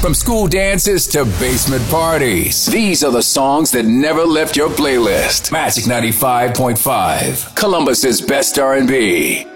From school dances to basement parties, these are the songs that never left your playlist. Magic 95.5, Columbus's best R&B.